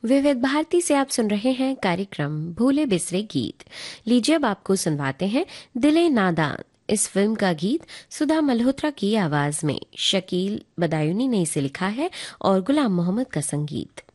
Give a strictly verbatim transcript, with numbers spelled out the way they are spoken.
विविध भारती से आप सुन रहे हैं कार्यक्रम भूले बिसरे गीत। लीजिए अब आपको सुनवाते हैं दिले नादान। इस फिल्म का गीत सुधा मल्होत्रा की आवाज में शकील बदायूनी ने इसे लिखा है और गुलाम मोहम्मद का संगीत।